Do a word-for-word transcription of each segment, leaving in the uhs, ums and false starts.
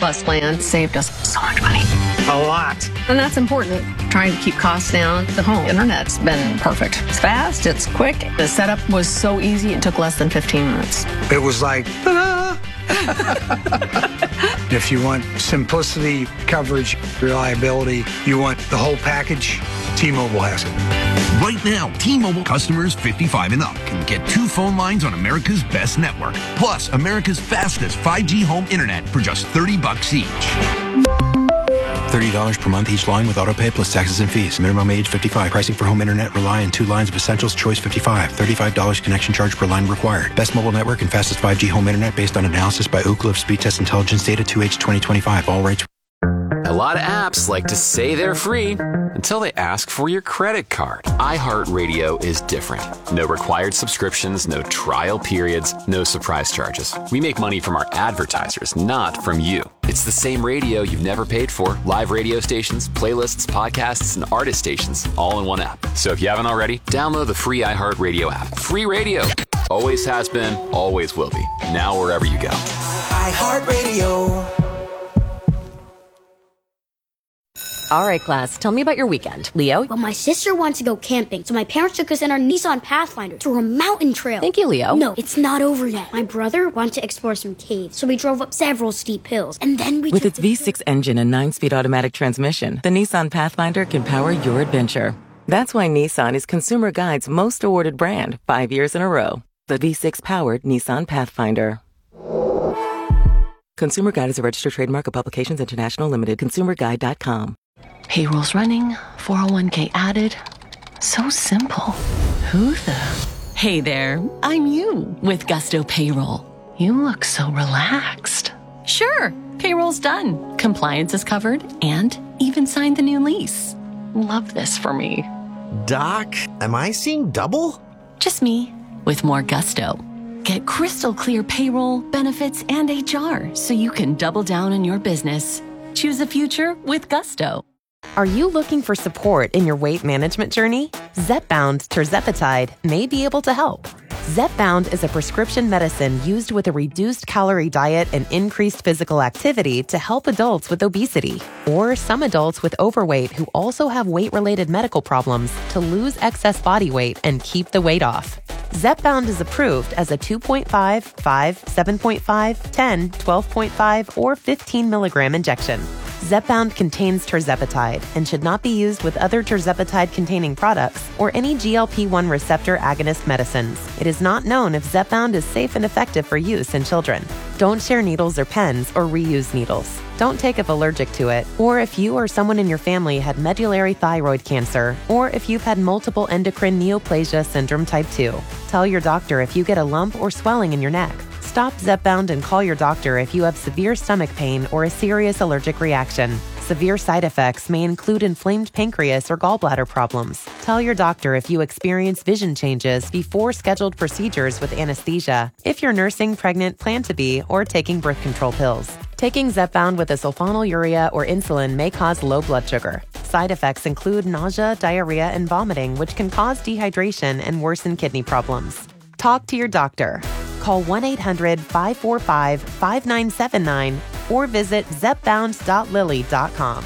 Plus plan saved us so much money. A lot. And that's important. Trying to keep costs down. The home internet's been perfect. It's fast, it's quick. The setup was so easy, it took less than fifteen minutes. It was like, ta-da! If you want simplicity, coverage, reliability, you want the whole package, T-Mobile has it. Right now, T-Mobile customers fifty-five and up can get two phone lines on America's best network, plus America's fastest five G home internet for just thirty bucks each. thirty dollars per month each line with autopay plus taxes and fees. Minimum age fifty-five. Pricing for home internet rely on two lines of essentials. Choice fifty-five. thirty-five dollars connection charge per line required. Best mobile network and fastest five G home internet based on analysis by Ookla of Speed Test Intelligence data two H twenty twenty-five. All rights. A lot of apps like to say they're free until they ask for your credit card. iHeartRadio is different. No required subscriptions, no trial periods, no surprise charges. We make money from our advertisers, not from you. It's the same radio you've never paid for. Live radio stations, playlists, podcasts, and artist stations all in one app. So if you haven't already, download the free iHeartRadio app. Free radio. Always has been, always will be. Now wherever you go. iHeartRadio. All right, class, tell me about your weekend. Leo? Well, my sister wants to go camping, so my parents took us in our Nissan Pathfinder to a mountain trail. Thank you, Leo. No, it's not over yet. My brother wanted to explore some caves, so we drove up several steep hills, and then we With its V six engine and nine-speed automatic transmission, the Nissan Pathfinder can power your adventure. That's why Nissan is Consumer Guide's most awarded brand, five years in a row. The V six-powered Nissan Pathfinder. Consumer Guide is a registered trademark of Publications International Limited. consumer guide dot com. Payroll's running, four oh one k added. So simple. Who the? Hey there, I'm you with Gusto Payroll. You look so relaxed. Sure, payroll's done. Compliance is covered and even signed the new lease. Love this for me. Doc, am I seeing double? Just me with more gusto. Get crystal clear payroll, benefits, and H R so you can double down on your business. Choose a future with Gusto. Are you looking for support in your weight management journey? Zepbound tirzepatide may be able to help. Zepbound is a prescription medicine used with a reduced calorie diet and increased physical activity to help adults with obesity or some adults with overweight who also have weight-related medical problems to lose excess body weight and keep the weight off. Zepbound is approved as a two point five, five, seven point five, ten, twelve point five, or fifteen milligram injection. Zepbound contains tirzepatide and should not be used with other tirzepatide-containing products or any G L P one receptor agonist medicines. It is not known if Zepbound is safe and effective for use in children. Don't share needles or pens or reuse needles. Don't take if allergic to it, or if you or someone in your family had medullary thyroid cancer, or if you've had multiple endocrine neoplasia syndrome type two. Tell your doctor if you get a lump or swelling in your neck. Stop Zepbound and call your doctor if you have severe stomach pain or a serious allergic reaction. Severe side effects may include inflamed pancreas or gallbladder problems. Tell your doctor if you experience vision changes before scheduled procedures with anesthesia, if you're nursing, pregnant, plan to be, or taking birth control pills. Taking Zepbound with a sulfonylurea or insulin may cause low blood sugar. Side effects include nausea, diarrhea, and vomiting, which can cause dehydration and worsen kidney problems. Talk to your doctor. Call one eight hundred, five four five, five nine seven nine or visit zepbound dot lilly dot com.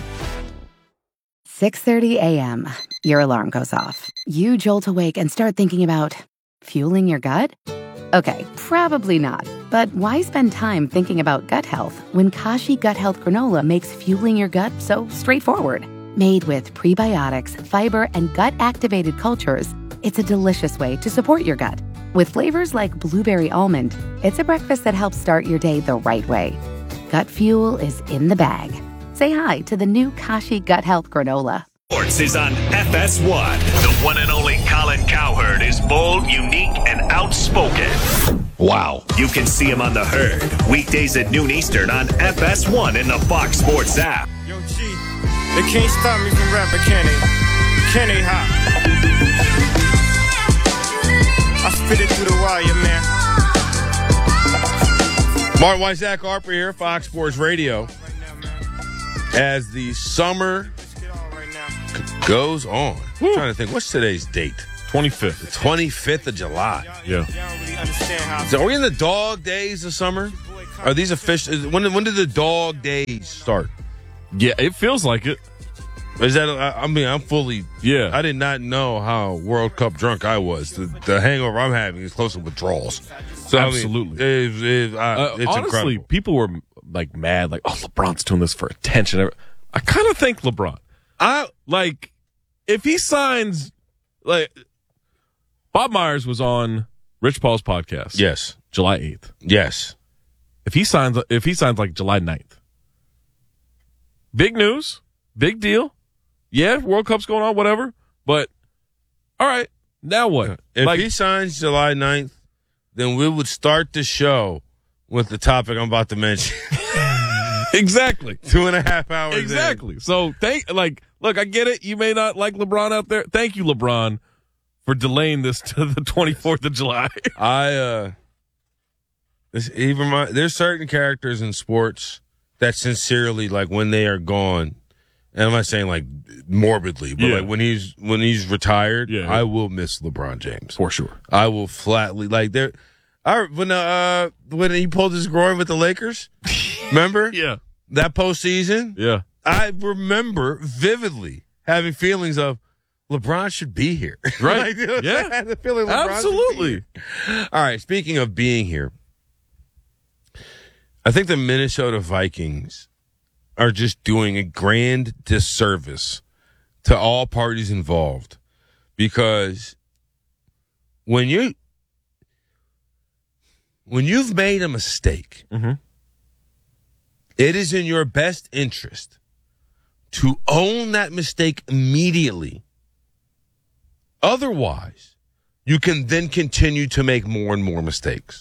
six thirty a.m. Your alarm goes off. You jolt awake and start thinking about fueling your gut? Okay, probably not. But why spend time thinking about gut health when Kashi Gut Health Granola makes fueling your gut so straightforward? Made with prebiotics, fiber, and gut-activated cultures, it's a delicious way to support your gut. With flavors like blueberry almond, it's a breakfast that helps start your day the right way. Gut fuel is in the bag. Say hi to the new Kashi Gut Health Granola. Sports is on F S one. The one and only Colin Cowherd is bold, unique, and outspoken. Wow. You can see him on The Herd, weekdays at noon Eastern on F S one in the Fox Sports app. Yo, G, they can't stop me from rapping, can they? Can they, huh? I spit it through the wire, man. Martin White, Zach Harper here, Fox Sports Radio. As the summer goes on, I'm trying to think, what's today's date? twenty-fifth. The twenty-fifth of July. Yeah. So are we in the dog days of summer? Are these official? When when did the dog days start? Yeah, it feels like it. Is that? I mean, I'm fully. Yeah. I did not know how World Cup drunk I was. The, the hangover I'm having is close to withdrawals. So, Absolutely. I mean, it, it, I, uh, it's honestly, incredible. people were like mad, like, "Oh, LeBron's doing this for attention." I kind of think LeBron. I like if he signs like Bob Myers was on Rich Paul's podcast. Yes, July eighth. Yes. If he signs, if he signs like July ninth, big news, big deal. Yeah, World Cup's going on, whatever. But all right, now what? If like, he signs July ninth, then we would start the show with the topic I'm about to mention. Exactly. Two and a half hours. Exactly. In. So thank like look, I get it. You may not like LeBron out there. Thank you, LeBron, for delaying this to the twenty-fourth of July. I uh this even my there's certain characters in sports that sincerely, like, when they are gone, and I'm not saying like morbidly, but Yeah. like when he's when he's retired, Yeah. I will miss LeBron James. For sure. I will flatly like there I when uh when he pulled his groin with the Lakers. Remember? Yeah. That postseason? Yeah. I remember vividly having feelings of LeBron should be here. Right. Like, you know, Yeah. I had the feeling LeBron should be Absolutely. here. All right. Speaking of being here, I think the Minnesota Vikings are just doing a grand disservice to all parties involved, because when you when you've made a mistake, mm-hmm. it is in your best interest to own that mistake immediately. Otherwise, you can then continue to make more and more mistakes.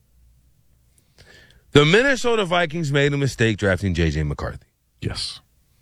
The Minnesota Vikings made a mistake drafting J J McCarthy. Yes.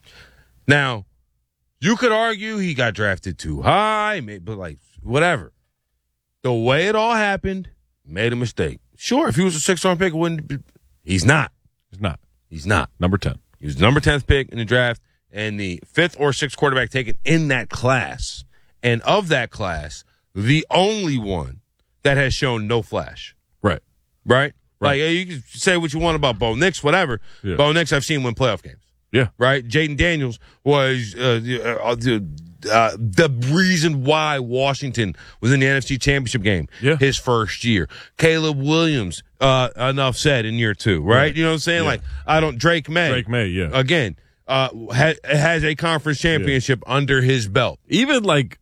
Now, you could argue he got drafted too high, but like, whatever. The way it all happened, made a mistake. Sure, if he was a six-round pick, it wouldn't be. He's not. He's not. He's not. Number ten. He was the number tenth pick in the draft and the fifth or sixth quarterback taken in that class. And of that class, the only one that has shown no flash. Right. Right? Right. Like, you can say what you want about Bo Nix, whatever. Yeah. Bo Nix, I've seen win playoff games. Yeah. Right? Jaden Daniels was uh, uh, uh, the reason why Washington was in the N F C Championship game Yeah. his first year. Caleb Williams, uh, enough said, in year two, right? Right. You know what I'm saying? Yeah. Like, I don't, Drake May. Drake May, yeah. Again, uh, ha- has a conference championship yeah. under his belt. Even like,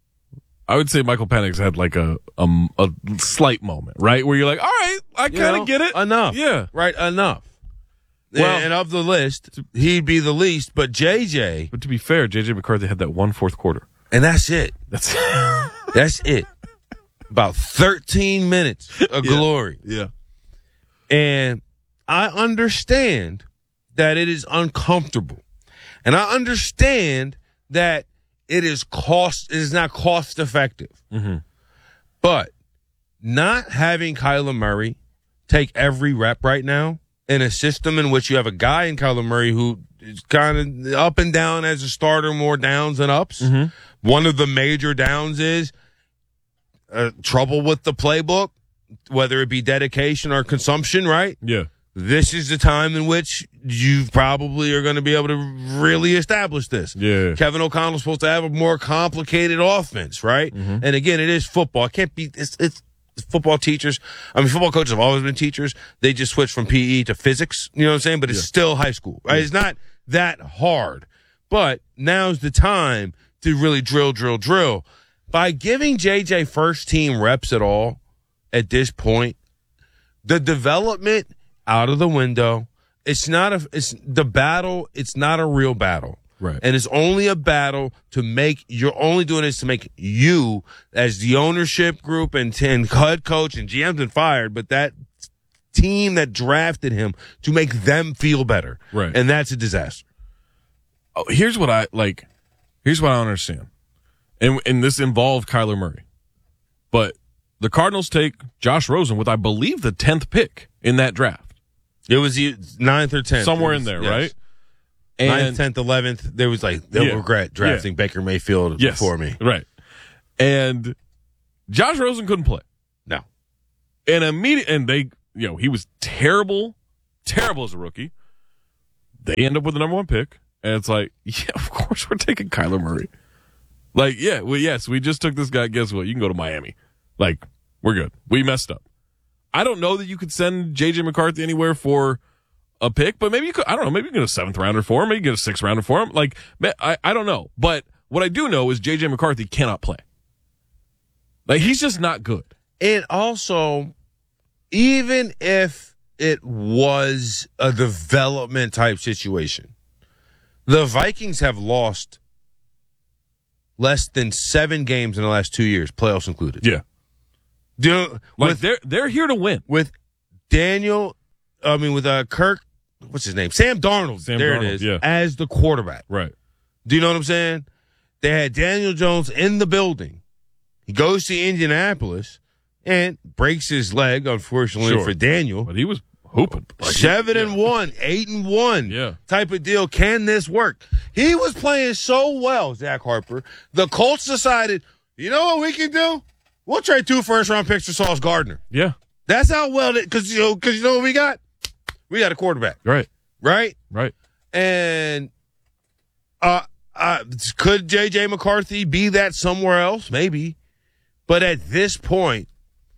I would say Michael Penix had like a, a a slight moment, right? Where you're like, all right, I kind of get it. Enough. Yeah. Right, enough. Well, and, and of the list, he'd be the least, but J J. But to be fair, J J McCarthy had that one fourth quarter. And that's it. That's That's it. About thirteen minutes of yeah. glory. Yeah. And I understand that it is uncomfortable. And I understand that it is cost, it is not cost effective. Mm-hmm. But not having Kyler Murray take every rep right now in a system in which you have a guy in Kyler Murray who is kind of up and down as a starter, more downs than ups. Mm-hmm. One of the major downs is uh, trouble with the playbook, whether it be dedication or consumption, right? Yeah. This is the time in which you probably are going to be able to really establish this. Yeah. Kevin O'Connell's supposed to have a more complicated offense, right? Mm-hmm. And again, it is football. It can't be, it's, it's football teachers. I mean, football coaches have always been teachers. They just switched from P E to physics, you know what I'm saying? But it's Yeah. still high school, right? Yeah. It's not that hard. But now's the time to really drill, drill, drill. By giving J J first team reps at all at this point, the development out of the window. It's not a, it's the battle. It's not a real battle. Right. And it's only a battle to make, you're only doing this to make you as the ownership group and, and head coach and G M's been fired, but that team that drafted him to make them feel better. Right. And that's a disaster. Oh, here's what I like. Here's what I don't understand. And, and this involved Kyler Murray, but the Cardinals take Josh Rosen with, I believe, the tenth pick in that draft. It was ninth or tenth. Somewhere was, in there, yes. right? ninth, tenth, eleventh. There was like, they'll Yeah. regret drafting Yeah. Baker Mayfield Yes. before me. Right. And Josh Rosen couldn't play. No. And immediate, and they, you know, he was terrible terrible as a rookie. They end up with the number one pick, and it's like, yeah, of course we're taking Kyler Murray. Like, yeah, well, yes, we just took this guy. Guess what? You can go to Miami. Like, we're good. We messed up. I don't know that you could send J J McCarthy anywhere for a pick, but maybe you could. I don't know. Maybe you can get a seventh rounder for him. Maybe you get a sixth rounder for him. Like, I, I don't know. But what I do know is J J McCarthy cannot play. Like, he's just not good. And also, even if it was a development type situation, the Vikings have lost less than seven games in the last two years, playoffs included. Yeah. Do, like with, they're they're here to win. With Daniel, I mean, with uh, Kirk, what's his name? Sam Darnold. Sam there Darnold, it is. yeah. As the quarterback. Right. Do you know what I'm saying? They had Daniel Jones in the building. He goes to Indianapolis and breaks his leg, unfortunately Sure. for Daniel. But he was hooping. Like, Seven yeah. and one, eight and one Yeah. type of deal. Can this work? He was playing so well, Zach Harper. The Colts decided, you know what we can do? We'll trade two first round picks for Sauce Gardner. Yeah. That's how well that, because you know, because you know what we got? We got a quarterback. Right. Right? Right. And uh, uh, could J J McCarthy be that somewhere else? Maybe. But at this point,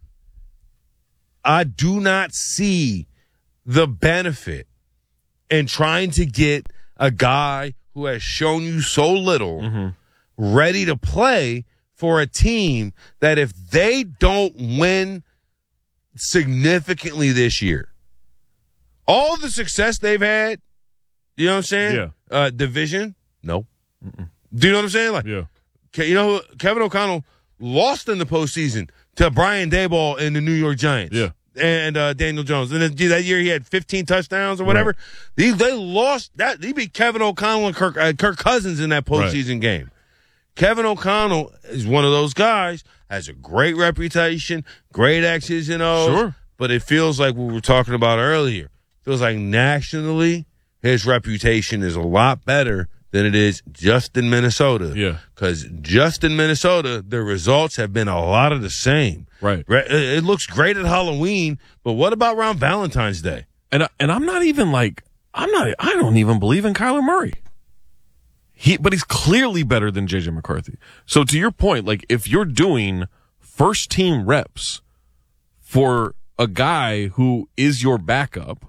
I do not see the benefit in trying to get a guy who has shown you so little mm-hmm. ready to play for a team that if they don't win significantly this year, all the success they've had, you know what I'm saying? Yeah. Uh, division, no. Mm-mm. Do you know what I'm saying? Like, yeah. You know, Kevin O'Connell lost in the postseason to Brian Daboll and the New York Giants. Yeah. And uh, Daniel Jones. And then, that year he had fifteen touchdowns or whatever. Right. They, they lost that. He beat Kevin O'Connell and Kirk, uh, Kirk Cousins in that postseason right. game. Kevin O'Connell is one of those guys, has a great reputation, great X's and O's. Sure. But it feels like what we were talking about earlier. It feels like nationally, his reputation is a lot better than it is just in Minnesota. Yeah. Because just in Minnesota, the results have been a lot of the same. Right. It looks great at Halloween, but what about around Valentine's Day? And and I'm not even like, I'm not, I don't even believe in Kyler Murray. He, but he's clearly better than J J McCarthy. So to your point, like if you're doing first team reps for a guy who is your backup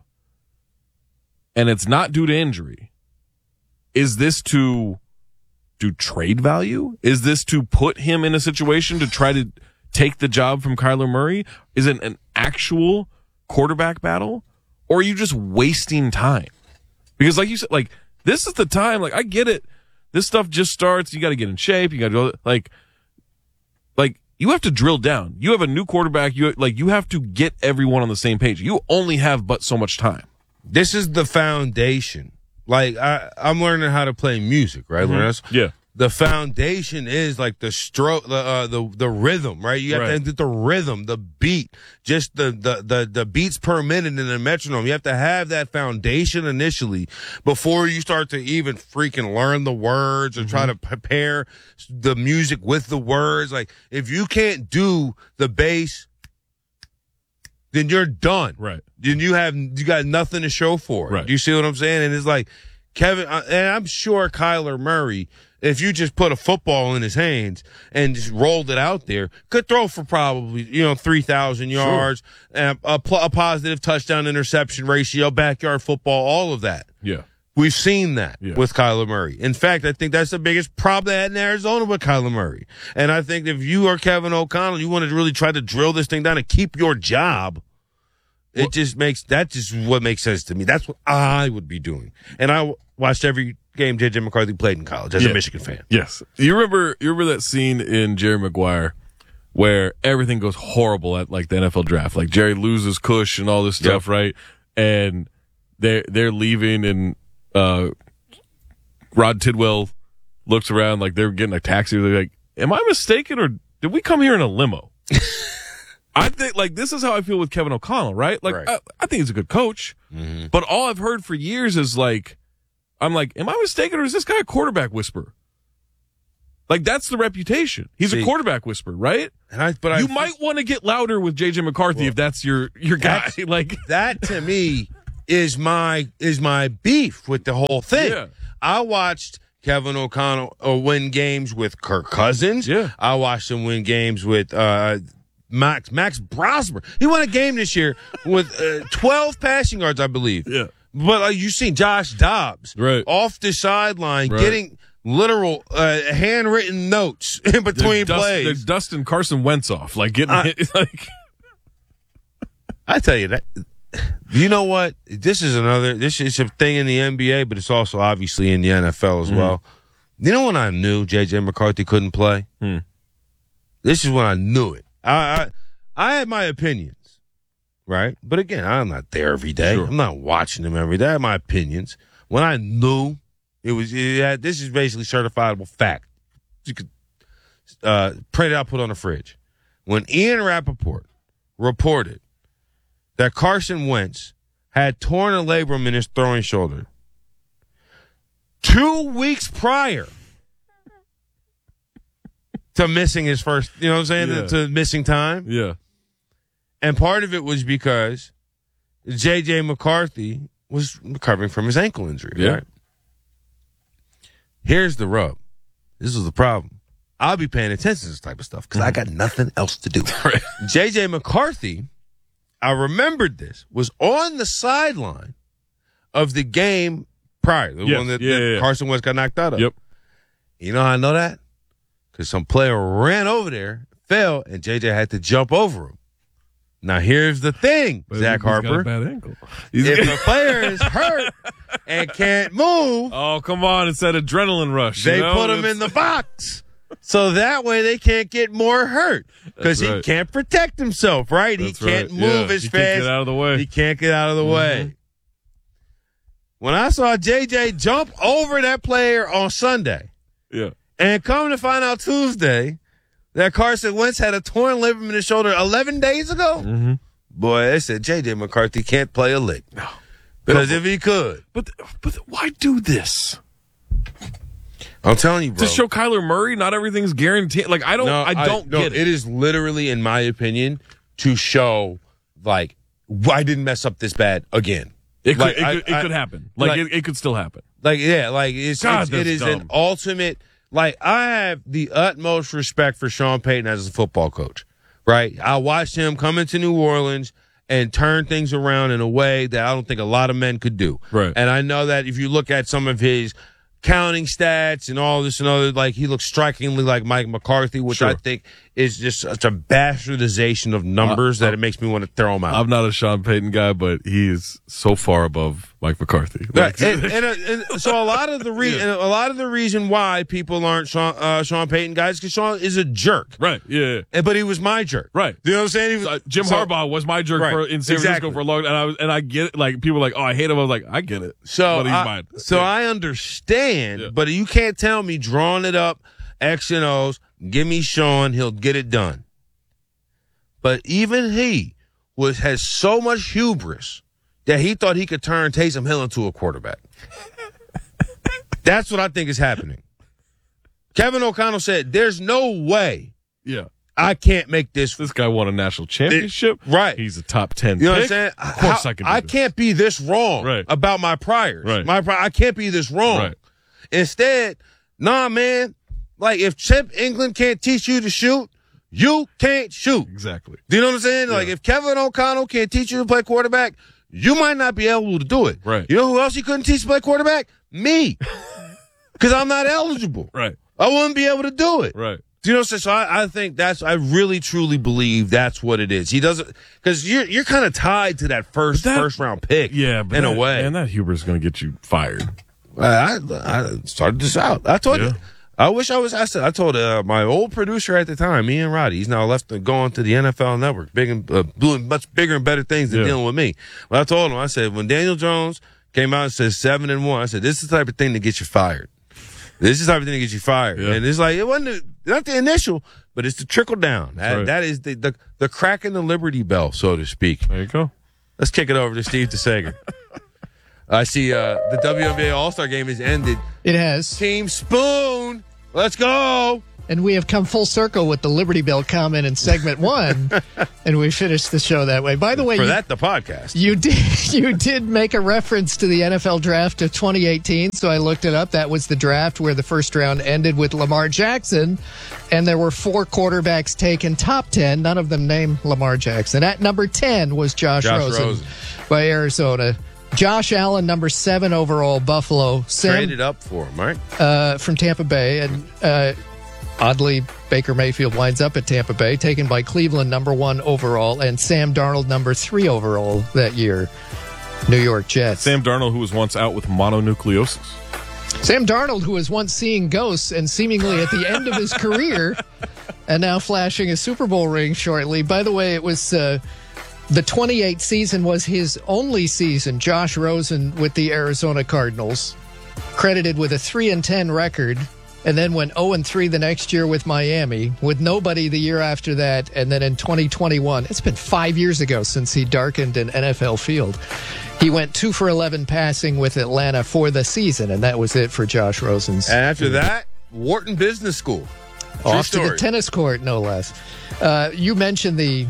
and it's not due to injury, is this to do trade value? Is this to put him in a situation to try to take the job from Kyler Murray? Is it an actual quarterback battle? Or are you just wasting time? Because like you said, like this is the time, like I get it. This stuff just starts. You got to get in shape. You got to go like, like you have to drill down. You have a new quarterback. You like, you have to get everyone on the same page. You only have but so much time. This is the foundation. Like I, I'm learning how to play music, right? Mm-hmm. Yeah. The foundation is like the stroke, the uh, the the rhythm, right? You have right. to get the rhythm, the beat, just the, the the the beats per minute in the metronome. You have to have that foundation initially before you start to even freaking learn the words or mm-hmm. try to prepare the music with the words. Like if you can't do the bass, then you're done. Right. Then you have you got nothing to show for it. Right. You see what I'm saying? And it's like Kevin, and I'm sure Kyler Murray, if you just put a football in his hands and just rolled it out there, could throw for probably, you know, three thousand yards, sure. and a, a positive touchdown interception ratio, backyard football, all of that. Yeah. We've seen that yeah. with Kyler Murray. In fact, I think that's the biggest problem they had in Arizona with Kyler Murray. And I think if you are Kevin O'Connell, you want to really try to drill this thing down and keep your job. It well, just makes, that just what makes sense to me. That's what I would be doing. And I watched every game J J McCarthy played in college as yeah. a Michigan fan. Yes. You remember, you remember that scene in Jerry Maguire where everything goes horrible at like the N F L draft? Like Jerry loses Cush and all this stuff, yep. right? And they're, they're leaving and, uh, Rod Tidwell looks around like they're getting a taxi. They're like, am I mistaken or did we come here in a limo? I think, like, this is how I feel with Kevin O'Connell, right? Like, right. I, I think he's a good coach, mm-hmm. but all I've heard for years is, like, I'm like, am I mistaken or is this guy a quarterback whisperer? Like, that's the reputation. He's See, a quarterback whisperer, right? And I, but you I, might want to get louder with J J McCarthy well, if that's your, your guy. Like that, to me, is my is my beef with the whole thing. Yeah. I watched Kevin O'Connell uh, win games with Kirk Cousins. Yeah. I watched him win games with uh, Max Max Brosmer. He won a game this year with uh, twelve passing yards, I believe. Yeah. But uh, you've seen Josh Dobbs right. off the sideline right. getting literal uh, handwritten notes in between Dust, plays. There's Dustin Carson Wentz off, like getting I, hit, like. I tell you that. You know what? This is another. This is a thing in the N B A, but it's also obviously in the N F L as mm. well. You know when I knew J J McCarthy couldn't play? Hmm. This is when I knew it. I, I I had my opinions, right? But again, I'm not there every day. Sure. I'm not watching them every day. I have my opinions. When I knew it was, it had, this is basically certifiable fact. You could uh, print it out, put it on the fridge. When Ian Rappaport reported that Carson Wentz had torn a labrum in his throwing shoulder two weeks prior to missing his first, you know what I'm saying, yeah. to missing time. Yeah. And part of it was because J J McCarthy was recovering from his ankle injury. Yeah. Right? Here's the rub. This is the problem. I'll be paying attention to this type of stuff because mm-hmm. I got nothing else to do. Right. J J McCarthy, I remembered this, was on the sideline of the game prior, the yes. one that, yeah, that yeah, Carson Wentz got knocked out of. Yep. You know how I know that? Because some player ran over there, fell, and J J had to jump over him. Now, here's the thing, but Zach he's Harper. Got a bad ankle. He's if a player is hurt and can't move. Oh, come on. It's that adrenaline rush. They you know? put him it's... in the box. So that way they can't get more hurt. Because right. he can't protect himself, right? That's he can't right. move yeah. as he fast. Can't get out of the way. He can't get out of the mm-hmm. way. When I saw J J jump over that player on Sunday. Yeah. And come to find out Tuesday that Carson Wentz had a torn ligament in his shoulder eleven days ago. Mm-hmm. Boy, they said J J McCarthy can't play a lick. No. Because if he could. But but why do this? I'm telling you, bro. To show Kyler Murray not everything's guaranteed. Like, I don't no, I don't I, no, get it. It is literally, in my opinion, to show, like, I didn't mess up this bad again. It could, like, it, I, could, it I, could happen. Like, like it, it could still happen. Like, yeah, like, it's, God, it's it is dumb. an ultimate. Like, I have the utmost respect for Sean Payton as a football coach, right? I watched him come into New Orleans and turn things around in a way that I don't think a lot of men could do. Right. And I know that if you look at some of his counting stats and all this and other, like, he looks strikingly like Mike McCarthy, which sure. I think is just such a bastardization of numbers uh, that it makes me want to throw him out. I'm not a Sean Payton guy, but he is so far above Mike McCarthy. Like, right. and, and, and so a lot of the re- yeah. a lot of the reason why people aren't Sean, uh, Sean Payton guys because Sean is a jerk. Right. Yeah. And, but he was my jerk. Right. You know what I'm saying? Was, uh, Jim so, Harbaugh was my jerk right. for, in San Francisco exactly. for a long time, and I was, and I get it. Like, people were like, "Oh, I hate him." I was like, "I get it." So but he's I, mine. So yeah. I understand, yeah. but you can't tell me drawing it up X and O's. Give me Sean, he'll get it done. But even he was has so much hubris that he thought he could turn Taysom Hill into a quarterback. That's what I think is happening. Kevin O'Connell said, "There's no way, yeah, I can't make this." This guy won a national championship, it, right? He's a top ten. You know pick. what I'm saying? Of course, How, I can. Do I this. can't be this wrong right. about my priors. Right. My I can't be this wrong. Right. Instead, nah, man. Like if Chip England can't teach you to shoot, you can't shoot. Exactly. Do you know what I'm saying? Yeah. Like if Kevin O'Connell can't teach you to play quarterback, you might not be able to do it. Right. You know who else he couldn't teach to play quarterback? Me. Because I'm not eligible. Right. I wouldn't be able to do it. Right. Do you know what I'm saying? So I, I think that's, I really truly believe that's what it is. He doesn't, because you're you're kind of tied to that first that, first round pick. Yeah, but in that, a way. And that hubris is going to get you fired. I, I started this out. I told yeah. you. I wish I was. I said. I told uh, my old producer at the time, Ian Roddy. He's now left and going to the N F L Network, big and uh, doing much bigger and better things than yeah. dealing with me. But I told him. I said when Daniel Jones came out and said seven and one, I said this is the type of thing that gets you fired. This is the type of thing that gets you fired. Yeah. And it's like it wasn't the, not the initial, but it's the trickle down. That, right. that is the, the the crack in the Liberty Bell, so to speak. There you go. Let's kick it over to Steve DeSager. I see uh, the W N B A All-Star game has ended. It has. Team Spoon, let's go. And we have come full circle with the Liberty Bell comment in segment one, and we finished the show that way. By the way, for you, that the podcast, you did you did make a reference to the N F L draft of twenty eighteen, so I looked it up. That was the draft where the first round ended with Lamar Jackson, and there were four quarterbacks taken top ten. None of them named Lamar Jackson. At number ten was Josh, Josh Rosen, Rosen by Arizona. Josh Allen, number seven overall, Buffalo. Sam, traded up for him, right? Uh, from Tampa Bay, and. Uh, Oddly, Baker Mayfield winds up at Tampa Bay, taken by Cleveland, number one overall, and Sam Darnold, number three overall that year, New York Jets. Sam Darnold, who was once out with mononucleosis. Sam Darnold, who was once seeing ghosts and seemingly at the end of his career, and now flashing a Super Bowl ring shortly. By the way, it was uh, the twenty-eight season was his only season, Josh Rosen with the Arizona Cardinals, credited with a three and ten record. And then went oh and three the next year with Miami, with nobody the year after that. And then in twenty twenty-one, it's been five years ago since he darkened an N F L field. He went two for eleven passing with Atlanta for the season, and that was it for Josh Rosen's. And after that, Wharton Business School. True Off story. to the tennis court, no less. Uh, you mentioned the...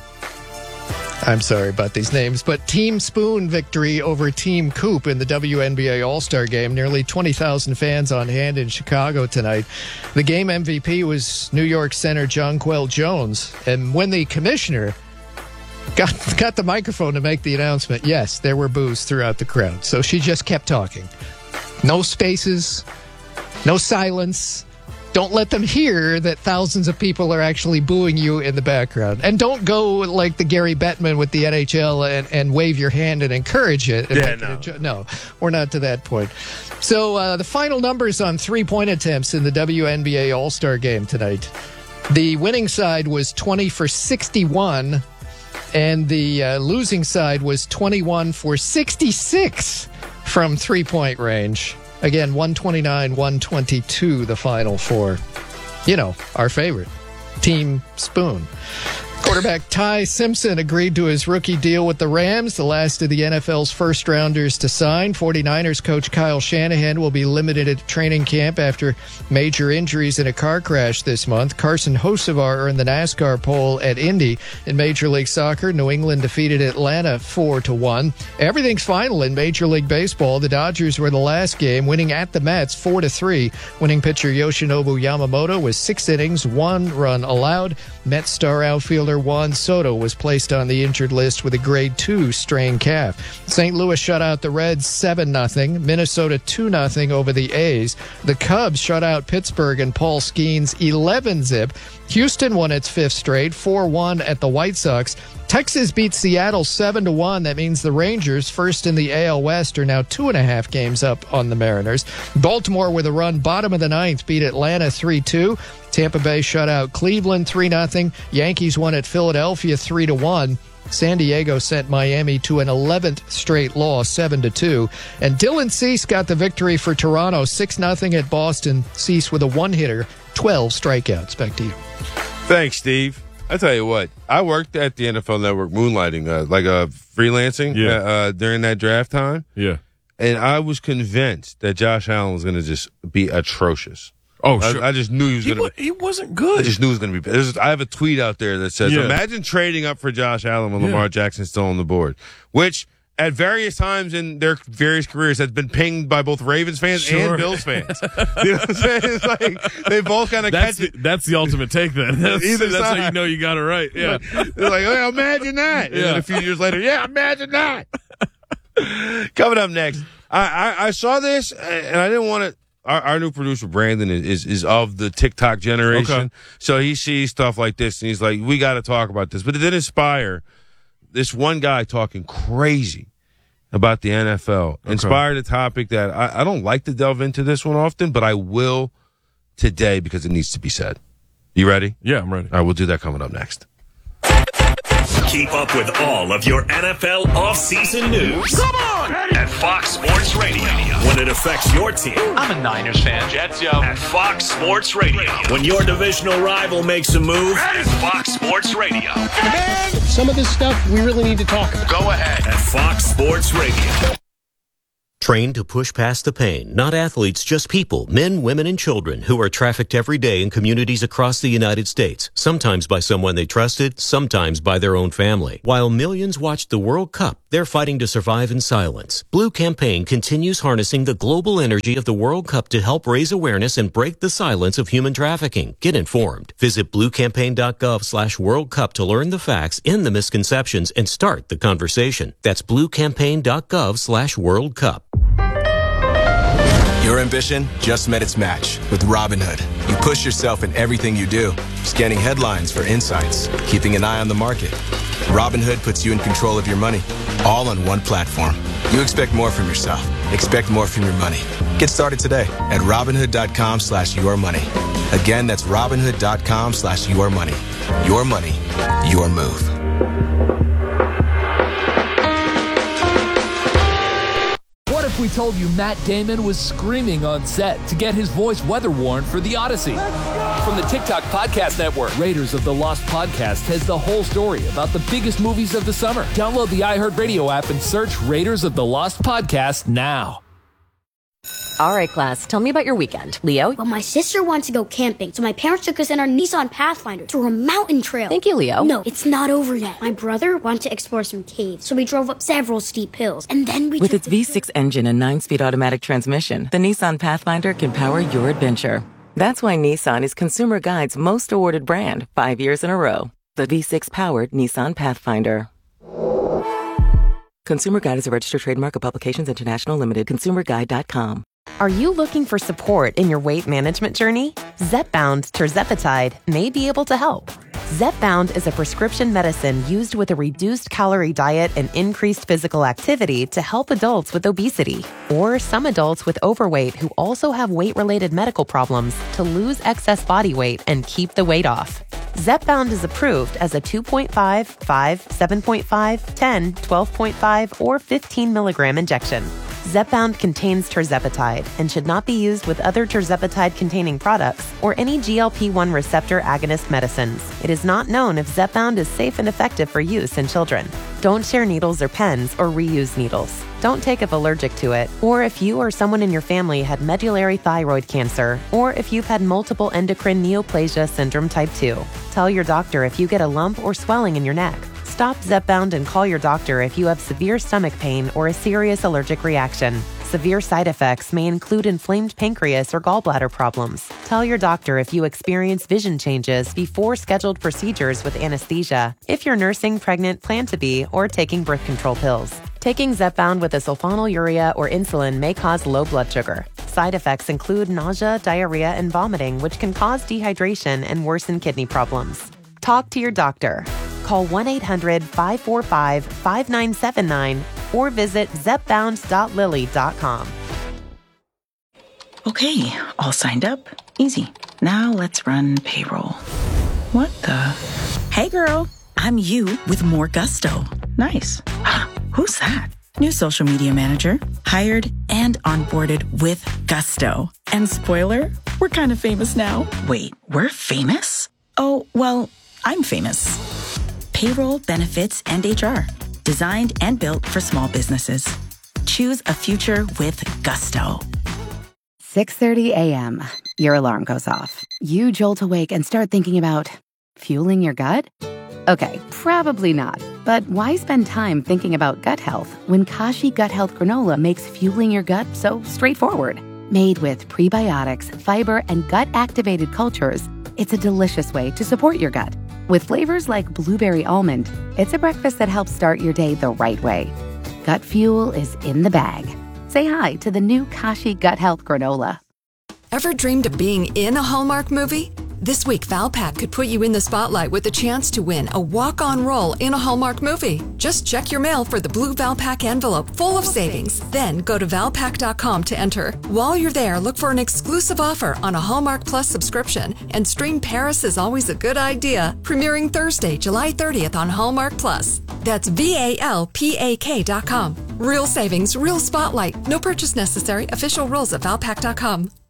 I'm sorry about these names, but Team Spoon victory over Team Coop in the W N B A All-Star Game. Nearly twenty thousand fans on hand in Chicago tonight. The game M V P was New York center Jonquel Jones. And when the commissioner got, got the microphone to make the announcement, yes, there were boos throughout the crowd. So she just kept talking. No spaces, no silence. Don't let them hear that thousands of people are actually booing you in the background. And don't go like the Gary Bettman with the N H L and, and wave your hand and encourage it. And yeah, no. it no, we're not to that point. So uh, the final numbers on three-point attempts in the W N B A All-Star Game tonight. The winning side was twenty for sixty-one, and the uh, losing side was twenty-one for sixty-six from three-point range. Again, one twenty-nine, one twenty-two, the final for, you know, our favorite, Team Spoon. Quarterback Ty Simpson agreed to his rookie deal with the Rams, the last of the N F L's first-rounders to sign. forty-niners coach Kyle Shanahan will be limited at training camp after major injuries in a car crash this month. Carson Hocevar earned the NASCAR pole at Indy. In Major League Soccer, New England defeated Atlanta four to one. Everything's final in Major League Baseball. The Dodgers were the last game, winning at the Mets four to three. Winning pitcher Yoshinobu Yamamoto was six innings, one run allowed. Mets star outfielder Juan Soto was placed on the injured list with a grade two strained calf. Saint Louis shut out the Reds seven nothing. Minnesota two nothing over the A's. The Cubs shut out Pittsburgh and Paul Skeens eleven zip. Houston won its fifth straight, four one at the White Sox. Texas beat Seattle seven to one. That means the Rangers, first in the A L West, are now two and a half games up on the Mariners. Baltimore, with a run bottom of the ninth, beat Atlanta three two. Tampa Bay shut out Cleveland three nothing. Yankees won at Philadelphia three to one. San Diego sent Miami to an eleventh straight loss, seven to two. And Dylan Cease got the victory for Toronto, six nothing at Boston. Cease with a one-hitter, twelve strikeouts. Back to you. Thanks, Steve. I tell you what, I worked at the N F L Network moonlighting, uh, like uh, freelancing yeah. uh, uh, during that draft time. Yeah. And I was convinced that Josh Allen was going to just be atrocious. Oh, I, sure. I just knew he was he going to He wasn't good. I just knew he was going to be. There's, I have a tweet out there that says, Yeah. imagine trading up for Josh Allen when Yeah. Lamar Jackson's still on the board, which at various times in their various careers has been pinged by both Ravens fans Sure. and Bills fans. You know what I'm saying? It's like they both kind of That's catch the, that's the ultimate take then. That's, Either that's how side. you know you got it right. Yeah. They're like, oh, imagine that. And Yeah. then a few years later, yeah, imagine that. Coming up next, I, I, I saw this and I didn't want to. Our, our new producer, Brandon, is, is, is of the TikTok generation. Okay. So he sees stuff like this and he's like, we got to talk about this. But it did inspire this one guy talking crazy about the N F L. Okay. Inspired a topic that I, I don't like to delve into this one often, but I will today because it needs to be said. You ready? Yeah, I'm ready. All right, we'll do that coming up next. Keep up with all of your N F L offseason news. Come on! At Fox Sports Radio. When it affects your team. I'm a Niners fan. Jets, yo. At Fox Sports Radio. When your divisional rival makes a move. At Fox Sports Radio. Man, some of this stuff we really need to talk about. Go ahead. At Fox Sports Radio. Trained to push past the pain, not athletes, just people, men, women, and children who are trafficked every day in communities across the United States, sometimes by someone they trusted, sometimes by their own family. While millions watched the World Cup, they're fighting to survive in silence. Blue Campaign continues harnessing the global energy of the World Cup to help raise awareness and break the silence of human trafficking. Get informed. Visit bluecampaign.gov slash World Cup to learn the facts, end the misconceptions, and start the conversation. That's bluecampaign.gov slash World Cup. Your ambition just met its match with Robinhood. You push yourself in everything you do, scanning headlines for insights, keeping an eye on the market. Robinhood puts you in control of your money, all on one platform. You expect more from yourself. Expect more from your money. Get started today at Robinhood.com slash your money. Again, that's Robinhood.com slash your money. Your money, your move. What if we told you Matt Damon was screaming on set to get his voice weather-worn for The Odyssey? From the TikTok Podcast Network, Raiders of the Lost Podcast has the whole story about the biggest movies of the summer. Download the iHeartRadio app and search Raiders of the Lost Podcast now. All right, class, tell me about your weekend. Leo? Well, my sister wanted to go camping, so my parents took us in our Nissan Pathfinder through a mountain trail. Thank you, Leo. No, it's not over yet. My brother wanted to explore some caves, so we drove up several steep hills, and then we With took its V six engine and nine-speed automatic transmission, the Nissan Pathfinder can power your adventure. That's why Nissan is Consumer Guide's most awarded brand, five years in a row. The V six-powered Nissan Pathfinder. Consumer Guide is a registered trademark of Publications International Limited. consumer guide dot com. Are you looking for support in your weight management journey? Zepbound tirzepatide may be able to help. Zepbound is a prescription medicine used with a reduced calorie diet and increased physical activity to help adults with obesity or some adults with overweight who also have weight-related medical problems to lose excess body weight and keep the weight off. Zepbound is approved as a two point five, five, seven point five, ten, twelve point five, or fifteen milligram injection. Zepbound contains tirzepatide and should not be used with other tirzepatide-containing products or any G L P one receptor agonist medicines. It is not known if Zepbound is safe and effective for use in children. Don't share needles or pens or reuse needles. Don't take if allergic to it, or if you or someone in your family had medullary thyroid cancer, or if you've had multiple endocrine neoplasia syndrome type two. Tell your doctor if you get a lump or swelling in your neck. Stop Zepbound and call your doctor if you have severe stomach pain or a serious allergic reaction. Severe side effects may include inflamed pancreas or gallbladder problems. Tell your doctor if you experience vision changes before scheduled procedures with anesthesia, if you're nursing, pregnant, plan to be, or taking birth control pills. Taking Zepbound with a sulfonylurea or insulin may cause low blood sugar. Side effects include nausea, diarrhea, and vomiting, which can cause dehydration and worsen kidney problems. Talk to your doctor. Call one eight hundred, five four five, five nine seven nine or visit zepbound dot lilly dot com. Okay, all signed up. Easy. Now let's run payroll. What the? Hey girl, I'm you with more gusto. Nice. Who's that? New social media manager. Hired and onboarded with gusto. And spoiler, we're kind of famous now. Wait, we're famous? Oh, well, I'm famous. Payroll, benefits, and H R. Designed and built for small businesses. Choose a future with gusto. six thirty a.m. Your alarm goes off. You jolt awake and start thinking about fueling your gut? Okay, probably not. But why spend time thinking about gut health when Kashi Gut Health Granola makes fueling your gut so straightforward? Made with prebiotics, fiber, and gut-activated cultures, it's a delicious way to support your gut. With flavors like blueberry almond, it's a breakfast that helps start your day the right way. Gut fuel is in the bag. Say hi to the new Kashi Gut Health Granola. Ever dreamed of being in a Hallmark movie? This week, Valpak could put you in the spotlight with a chance to win a walk-on role in a Hallmark movie. Just check your mail for the blue Valpak envelope full of savings. Then go to valpak dot com to enter. While you're there, look for an exclusive offer on a Hallmark Plus subscription and stream Paris is Always a Good Idea, premiering Thursday, July thirtieth on Hallmark Plus. That's V A L P A K dot com. Real savings, real spotlight. No purchase necessary. Official rules at valpak dot com.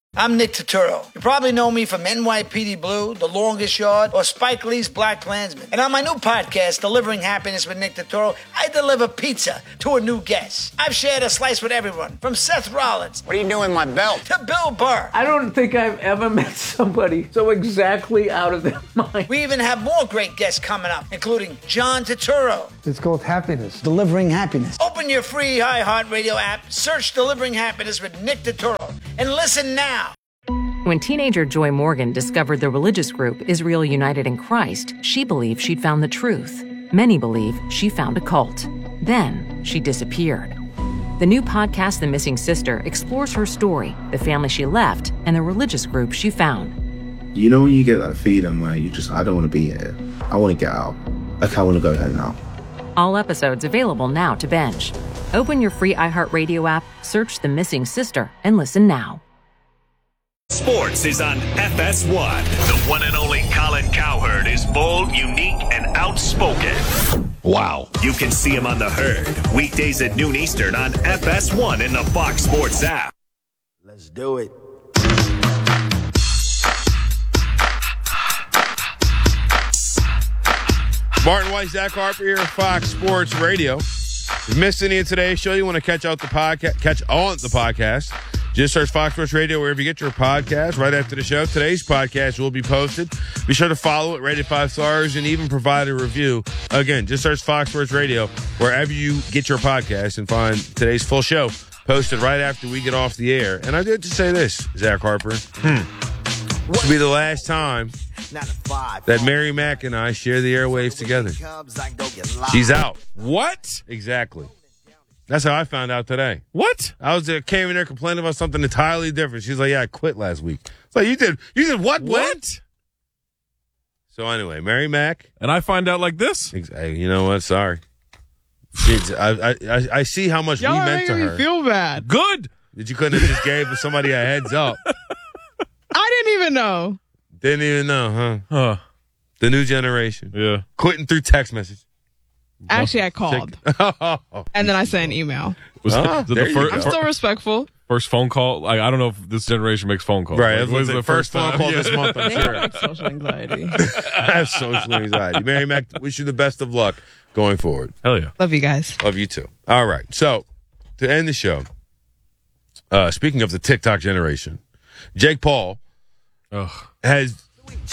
I'm Nick Turturro. You probably know me from N Y P D Blue, The Longest Yard, or Spike Lee's Black Klansman. And on my new podcast, Delivering Happiness with Nick Turturro, I deliver pizza to a new guest. I've shared a slice with everyone, from Seth Rollins. What are you doing with my belt? To Bill Burr. I don't think I've ever met somebody so exactly out of their mind. We even have more great guests coming up, including John Turturro. It's called Happiness. Delivering Happiness. Open your free iHeartRadio app, search Delivering Happiness with Nick Turturro, and listen now. When teenager Joy Morgan discovered the religious group Israel United in Christ, she believed she'd found the truth. Many believe she found a cult. Then she disappeared. The new podcast, The Missing Sister, explores her story, the family she left, and the religious group she found. You know when you get that feeling where you just, I don't want to be here. I want to get out. Like, I want to go home now. All episodes available now to binge. Open your free iHeartRadio app, search The Missing Sister, and listen now. Sports is on F S one. The one and only Colin Cowherd is bold, unique, and outspoken. Wow. You can see him on The Herd, weekdays at noon Eastern on F S one in the Fox Sports app. Let's do it. Martin White, Zach Harper here, Fox Sports Radio. If you missed any of today's show, you want to catch out the podcast, catch on the podcast. Just search Fox Sports Radio wherever you get your podcast. Right after the show, today's podcast will be posted. Be sure to follow it, rate it five stars, and even provide a review. Again, just search Fox Sports Radio wherever you get your podcast and find today's full show posted right after we get off the air. And I did just say this, Zach Harper. Hmm. This will be the last time that Mary Mack and I share the airwaves together. She's out. What? Exactly. That's how I found out today. What? I was there, came in there complaining about something entirely different. She's like, yeah, I quit last week. It's like, you did, you did what? What? So anyway, Mary Mack. And I find out like this? You know what? Sorry. She's, I, I, I see how much Y'all we meant to making her. me feel bad. Good. That you couldn't have just gave somebody a heads up. I didn't even know. Didn't even know, huh? Huh. The new generation. Yeah. Quitting through text message. Actually, I called. And then I sent an email. Was Oh, it the there you fir- go. I'm still respectful. first phone call? Like, I don't know if this generation makes phone calls. Right. Like, It was the first phone time? call Yeah. this month, I'm They sure. have social anxiety. I have social anxiety. Mary Mack, wish you the best of luck going forward. Hell yeah. Love you guys. Love you too. All right. So, to end the show, uh, speaking of the TikTok generation, Jake Paul Ugh. has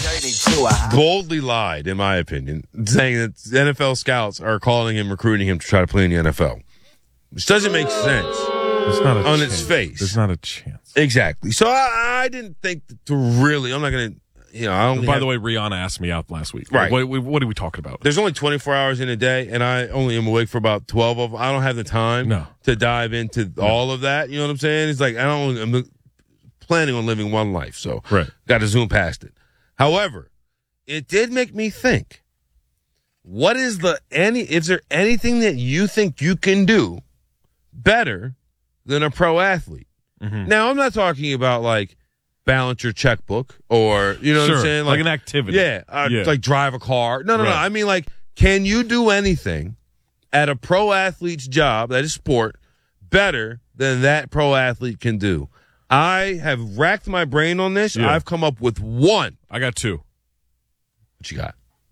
boldly lied, in my opinion, saying that the N F L scouts are calling him, recruiting him to try to play in the N F L, which doesn't make sense It's not a on chance. its face. There's not a chance. Exactly. So I, I didn't think to really. I'm not going to. You know. I only By have, the way, Rihanna asked me out last week. Right. Like, what, what are we talking about? There's only twenty-four hours in a day, and I only am awake for about twelve of them. I don't have the time No. to dive into all of that. You know what I'm saying? It's like I don't. I'm planning on living one life, so Right. got to zoom past it. However, it did make me think. What is the any? Is there anything that you think you can do better than a pro athlete? Mm-hmm. Now, I'm not talking about like balance your checkbook or you know what Sure. I'm saying, Like an activity. Yeah, uh, Yeah. like drive a car. No, no, no. Right. I mean, like, can you do anything at a pro athlete's job, that is sport, better than that pro athlete can do? I have racked my brain on this. Yeah. I've come up with one. I got two. What you got?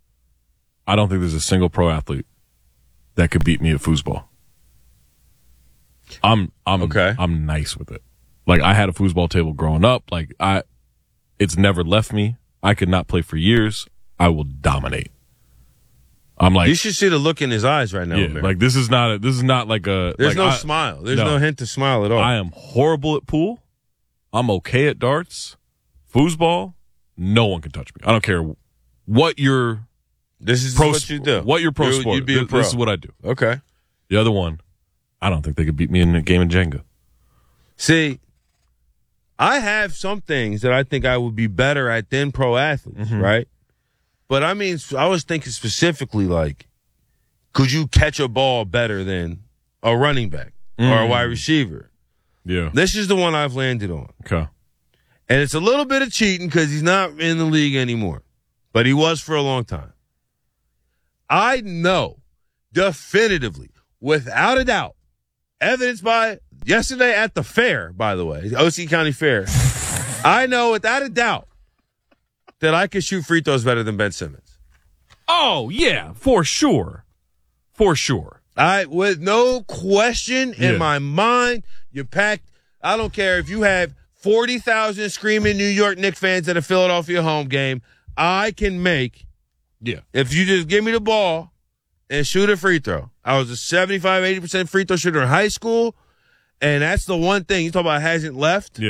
I don't think there's a single pro athlete that could beat me at foosball. I'm I'm Okay. I'm nice with it. Like, I had a foosball table growing up. Like, I it's never left me. I could not play for years. I will dominate. I'm like, You should see the look in his eyes right now. yeah, Mary. like this is not a, this is not like a There's like no I- smile. There's no. hint to smile at all. I am horrible at pool. I'm okay at darts. Foosball, no one can touch me. I don't care what your this is pro what sp- you do. What your pro You- sport. you'd be a Th- pro. This is what I do. Okay. The other one, I don't think they could beat me in a game of Jenga. See, I have some things that I think I would be better at than pro athletes, Mm-hmm. right? But I mean, I was thinking specifically like, could you catch a ball better than a running back or a Mm. wide receiver? Yeah. This is the one I've landed on. Okay. And it's a little bit of cheating because he's not in the league anymore, but he was for a long time. I know definitively, without a doubt, evidenced by yesterday at the fair, by the way, O C County Fair, I know without a doubt that I can shoot free throws better than Ben Simmons. Oh, yeah, for sure. For sure. I, with no question in Yeah. my mind, you packed, I don't care if you have forty thousand screaming New York Knicks fans at a Philadelphia home game, I can make, yeah. if you just give me the ball and shoot a free throw. I was a seventy-five, eighty percent free throw shooter in high school, and that's the one thing you talk about hasn't left. Yeah.